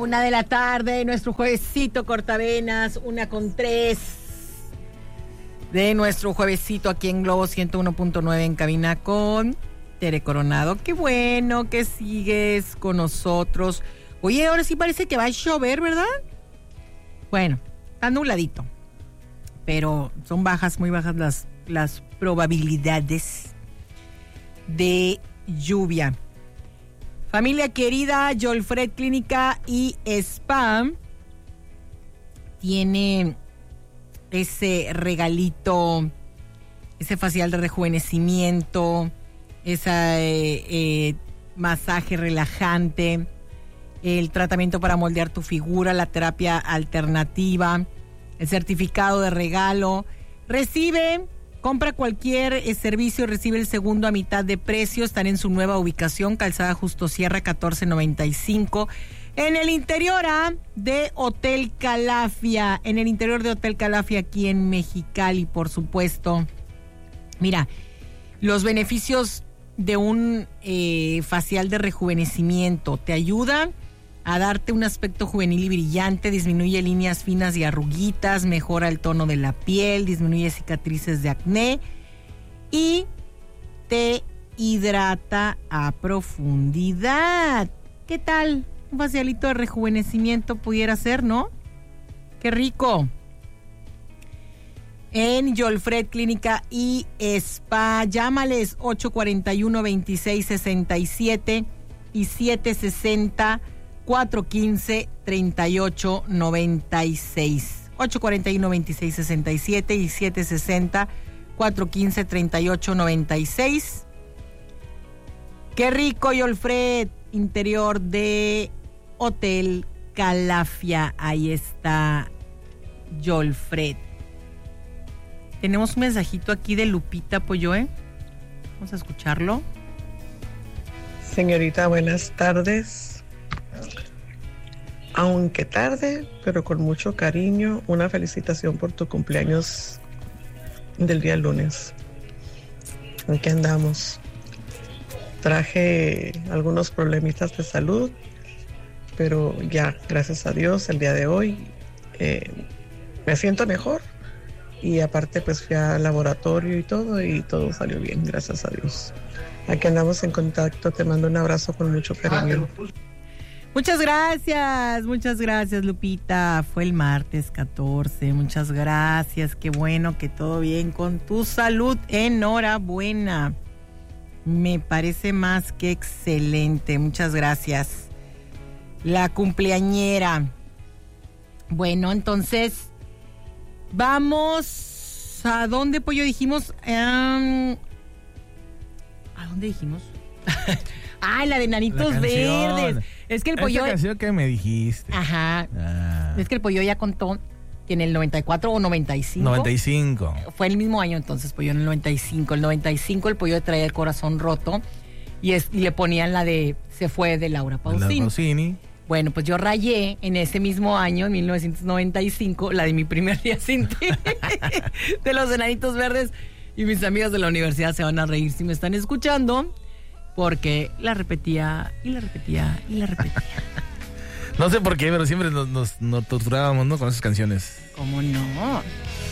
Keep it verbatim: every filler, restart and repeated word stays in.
Una de la tarde, nuestro juevesito cortavenas, una con tres de nuestro juevesito aquí en Globo ciento uno punto nueve en cabina con Tere Coronado. Qué bueno que sigues con nosotros. Oye, ahora sí parece que va a llover, ¿verdad? Bueno, está nubladito, pero son bajas, muy bajas las, las probabilidades de lluvia. Familia querida, Jolfred Clínica y Spa tiene ese regalito, ese facial de rejuvenecimiento, ese eh, eh, masaje relajante, el tratamiento para moldear tu figura, la terapia alternativa, el certificado de regalo. Recibe, compra cualquier eh, servicio, recibe el segundo a mitad de precio. Están en su nueva ubicación, Calzada Justo Sierra catorce noventa y cinco, en el interior ¿ah? de Hotel Calafia, en el interior de Hotel Calafia aquí en Mexicali, por supuesto. Mira, los beneficios de un eh, facial de rejuvenecimiento te ayuda a darte un aspecto juvenil y brillante, disminuye líneas finas y arruguitas, mejora el tono de la piel, disminuye cicatrices de acné y te hidrata a profundidad. ¿Qué tal? Un facialito de rejuvenecimiento pudiera ser, ¿no? ¡Qué rico! En Jolfred Clínica y Spa, llámales ocho cuarenta y uno, veintiséis sesenta y siete y siete sesenta, cuatro quince, treinta y ocho noventa y seis. ocho cuarenta y uno, veintiséis sesenta y siete y siete sesenta, cuatro quince, treinta y ocho noventa y seis. ¡Qué rico, Jolfred! Interior de Hotel Calafia. Ahí está Jolfred. Tenemos un mensajito aquí de Lupita Polloe. Vamos a escucharlo. Señorita, buenas tardes. Aunque tarde, pero con mucho cariño, una felicitación por tu cumpleaños del día lunes. Aquí andamos. Traje algunos problemitas de salud, pero ya, gracias a Dios, el día de hoy eh, me siento mejor. Y aparte pues fui al laboratorio y todo, y todo salió bien, gracias a Dios. Aquí andamos en contacto, te mando un abrazo con mucho cariño. Muchas gracias, muchas gracias, Lupita. Fue el martes catorce, muchas gracias, qué bueno que todo bien con tu salud. Enhorabuena, me parece más que excelente, muchas gracias. La cumpleañera. Bueno, entonces vamos, ¿a dónde, Pollo? Dijimos, um, ¿a dónde dijimos? Ah, la de Nanitos Verdes. Es que el Pollo... Esta canción que me dijiste. Ajá. Ah. Es que el Pollo ya contó que en el noventa y cuatro o noventa y cinco... noventa y cinco. Fue el mismo año entonces, Pollo, en el noventa y cinco. El noventa y cinco el Pollo traía el corazón roto y, es, y le ponían la de Se fue de Laura Pausini. Laura Pausini. Bueno, pues yo rayé en ese mismo año, en mil novecientos noventa y cinco, la de Mi primer día sin ti, de los Enanitos Verdes. Y mis amigos de la universidad se van a reír si me están escuchando, porque la repetía y la repetía y la repetía. No sé por qué, pero siempre nos, nos, nos torturábamos, ¿no? Con esas canciones. ¿Cómo no?